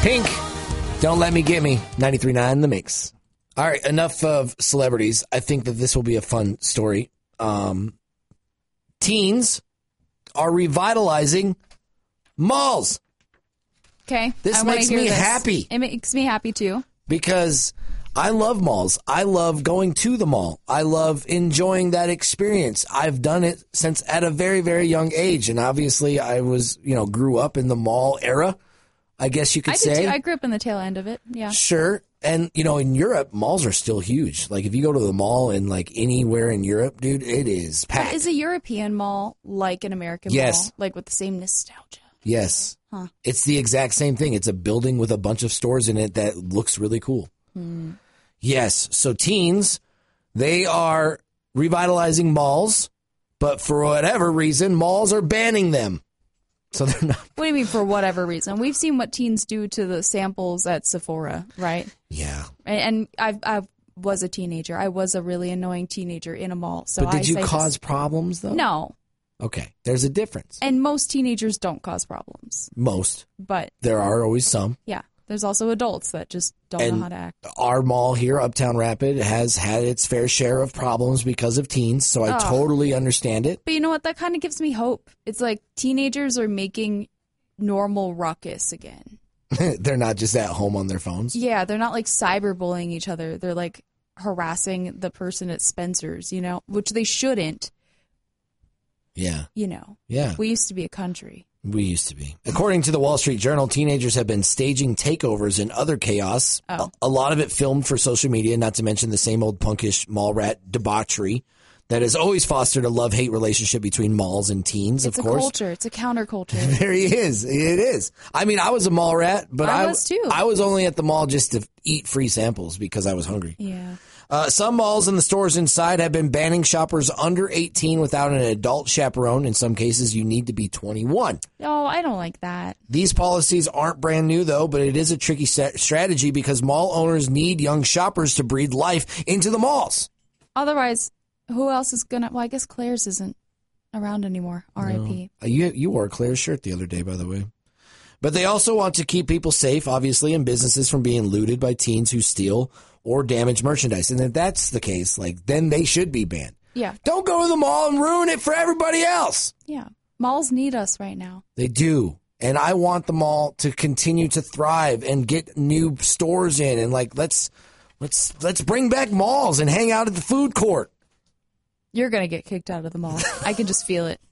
Pink, Don't Let Me Get Me, 93.9 The Mix. All right, enough of celebrities. I think that this will be a fun story. Teens are revitalizing malls. Okay. This makes me happy. It makes me happy, too. Because I love malls. I love going to the mall. I love enjoying that experience. I've done it since at a very, very young age. And obviously I was, grew up in the mall era, I guess you could say. I did too. I grew up in the tail end of it. Yeah. Sure. And, in Europe, malls are still huge. Like, if you go to the mall in, anywhere in Europe, dude, it is packed. But is a European mall like an American mall? Like, with the same nostalgia? Yes. Huh. It's the exact same thing. It's a building with a bunch of stores in it that looks really cool. Yes. So teens, they are revitalizing malls, but for whatever reason, malls are banning them. So they're not. What do you mean for whatever reason? We've seen what teens do to the samples at Sephora, right? Yeah. And I was a teenager. I was a really annoying teenager in a mall. So but did you cause problems, though? No. Okay. There's a difference. And most teenagers don't cause problems. Most. But there are always some. Yeah. There's also adults that just don't know how to act. Our mall here, Uptown Rapid, has had its fair share of problems because of teens, so I totally understand it. But you know what? That kind of gives me hope. It's like teenagers are making normal ruckus again. They're not just at home on their phones? Yeah, they're not like cyberbullying each other. They're like harassing the person at Spencer's, which they shouldn't. Yeah. Yeah. We used to be a country. We used to be. According to the Wall Street Journal, teenagers have been staging takeovers and other chaos. Oh. A lot of it filmed for social media, not to mention the same old punkish mall rat debauchery that has always fostered a love-hate relationship between malls and teens, of course. It's a culture. It's a counterculture. There he is. It is. I mean, I was a mall rat, but I was too. I was only at the mall just to eat free samples because I was hungry. Yeah. Some malls and the stores inside have been banning shoppers under 18 without an adult chaperone. In some cases, you need to be 21. No, I don't like that. These policies aren't brand new, though, but it is a tricky strategy because mall owners need young shoppers to breathe life into the malls. Otherwise, who else is going to... Well, I guess Claire's isn't around anymore. R.I.P. No. You wore Claire's shirt the other day, by the way. But they also want to keep people safe, obviously, and businesses from being looted by teens who steal or damage merchandise. And if that's the case, then they should be banned. Yeah. Don't go to the mall and ruin it for everybody else. Yeah. Malls need us right now. They do. And I want the mall to continue to thrive and get new stores in. And let's bring back malls and hang out at the food court. You're going to get kicked out of the mall. I can just feel it.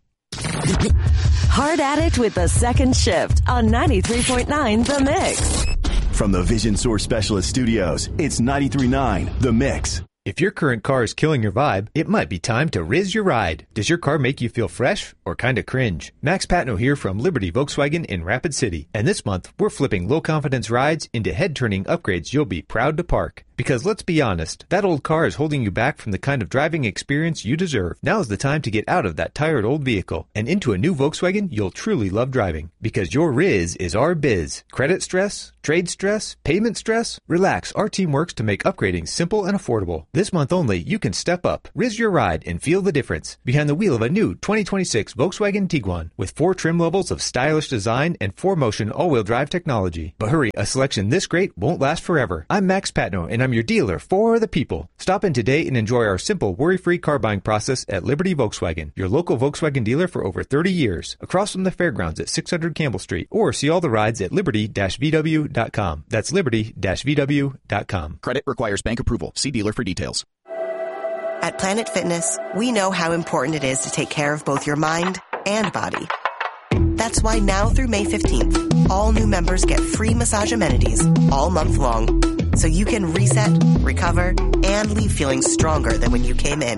Hard at it with the second shift on 93.9 The Mix. From the Vision Source Specialist Studios, it's 93.9 The Mix. If your current car is killing your vibe, it might be time to Riz your ride. Does your car make you feel fresh or kind of cringe? Max Patno here from Liberty Volkswagen in Rapid City. And this month, we're flipping low-confidence rides into head-turning upgrades you'll be proud to park. Because let's be honest, that old car is holding you back from the kind of driving experience you deserve. Now is the time to get out of that tired old vehicle and into a new Volkswagen you'll truly love driving. Because your Riz is our biz. Credit stress? Trade stress? Payment stress? Relax, our team works to make upgrading simple and affordable. This month only, you can step up, Riz your ride, and feel the difference behind the wheel of a new 2026 Volkswagen Tiguan with 4 trim levels of stylish design and 4Motion all-wheel drive technology. But hurry, a selection this great won't last forever. I'm Max Patno, and I'm your dealer for the people. Stop in today and enjoy our simple, worry-free car buying process at Liberty Volkswagen, your local Volkswagen dealer for over 30 years, across from the fairgrounds at 600 Campbell Street, or see all the rides at liberty-vw.com. That's liberty-vw.com. Credit requires bank approval. See dealer for details. At Planet Fitness, we know how important it is to take care of both your mind and body. That's why now through May 15th, all new members get free massage amenities all month long. So you can reset, recover, and leave feeling stronger than when you came in.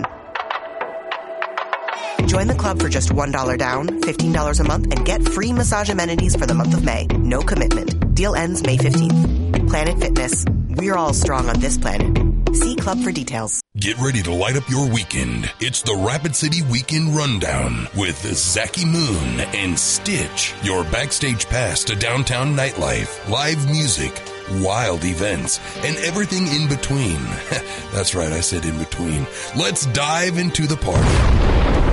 Join the club for just $1 down, $15 a month, and get free massage amenities for the month of May. No commitment. Deal ends May 15th. Planet Fitness. We're all strong on this planet. See club for details. Get ready to light up your weekend. It's the Rapid City Weekend Rundown with Zachy Moon and Stitch. Your backstage pass to downtown nightlife, live music, wild events, and everything in between. That's right, I said in between. Let's dive into the party.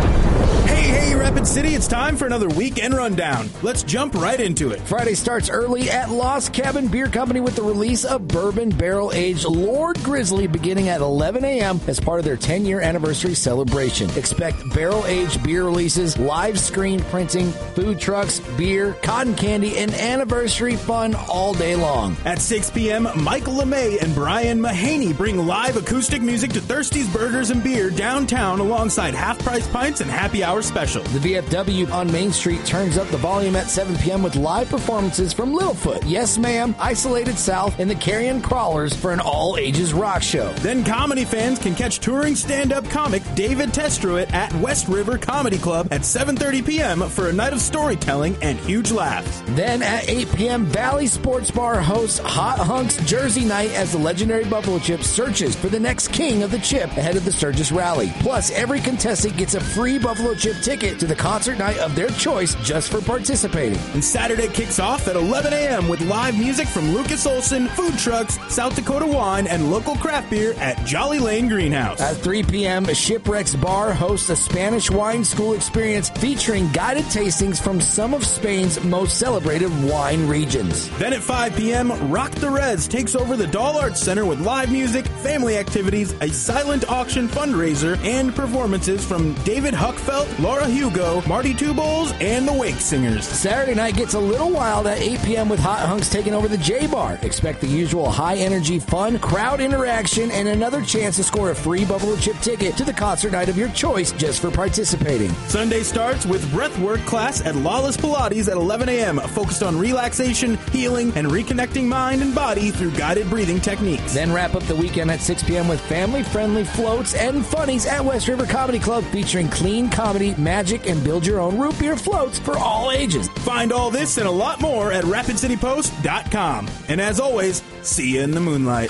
Hey, Rapid City, it's time for another weekend rundown. Let's jump right into it. Friday starts early at Lost Cabin Beer Company with the release of Bourbon Barrel Aged Lord Grizzly beginning at 11 a.m. as part of their 10-year anniversary celebration. Expect barrel-aged beer releases, live screen printing, food trucks, beer, cotton candy, and anniversary fun all day long. At 6 p.m., Michael LeMay and Brian Mahaney bring live acoustic music to Thirsty's Burgers and Beer downtown alongside half-price pints and happy hour special. The VFW on Main Street turns up the volume at 7 p.m. with live performances from Littlefoot, Yes Ma'am, Isolated South, and the Carrion Crawlers for an all-ages rock show. Then comedy fans can catch touring stand-up comic David Testruitt at West River Comedy Club at 7:30 p.m. for a night of storytelling and huge laughs. Then at 8 p.m., Valley Sports Bar hosts Hot Hunks Jersey Night as the legendary Buffalo Chip searches for the next king of the chip ahead of the Sturgis Rally. Plus, every contestant gets a free Buffalo Chip ticket to the concert night of their choice just for participating. And Saturday kicks off at 11 a.m. with live music from Lucas Olson, food trucks, South Dakota wine, and local craft beer at Jolly Lane Greenhouse. At 3 p.m., Shipwrecks Bar hosts a Spanish wine school experience featuring guided tastings from some of Spain's most celebrated wine regions. Then at 5 p.m., Rock the Rez takes over the Doll Arts Center with live music, family activities, a silent auction fundraiser, and performances from David Huckfelt, Laura Hugo, Marty Two Bowls, and the Wake Singers. Saturday night gets a little wild at 8 p.m. with Hot Hunks taking over the J Bar. Expect the usual high-energy fun, crowd interaction, and another chance to score a free Buffalo Chip ticket to the concert night of your choice just for participating. Sunday starts with breathwork class at Lawless Pilates at 11 a.m., focused on relaxation, healing, and reconnecting mind and body through guided breathing techniques. Then wrap up the weekend at 6 p.m. with family-friendly floats and funnies at West River Comedy Club featuring clean comedy, magic, and build-your-own root beer floats for all ages. Find all this and a lot more at RapidCityPost.com. And as always, see you in the moonlight.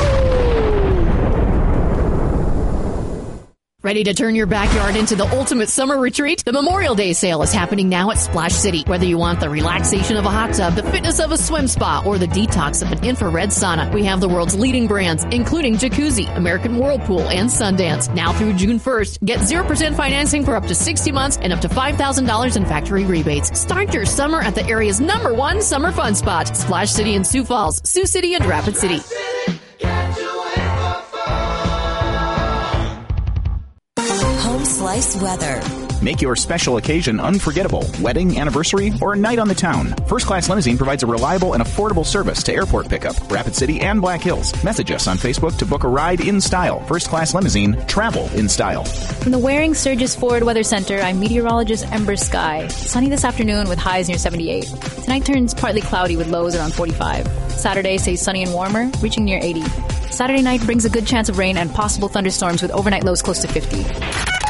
Ready to turn your backyard into the ultimate summer retreat? The Memorial Day sale is happening now at Splash City. Whether you want the relaxation of a hot tub, the fitness of a swim spa, or the detox of an infrared sauna, we have the world's leading brands, including Jacuzzi, American Whirlpool, and Sundance. Now through June 1st, get 0% financing for up to 60 months and up to $5,000 in factory rebates. Start your summer at the area's #1 summer fun spot, Splash City in Sioux Falls, Sioux City, and Rapid City. Home Slice weather. Make your special occasion unforgettable. Wedding, anniversary, or a night on the town. First Class Limousine provides a reliable and affordable service to airport pickup, Rapid City, and Black Hills. Message us on Facebook to book a ride in style. First Class Limousine, travel in style. From the Waring Sturgis Forward Weather Center, I'm meteorologist Ember Sky. Sunny this afternoon with highs near 78. Tonight turns partly cloudy with lows around 45. Saturday stays sunny and warmer, reaching near 80. Saturday night brings a good chance of rain and possible thunderstorms with overnight lows close to 50.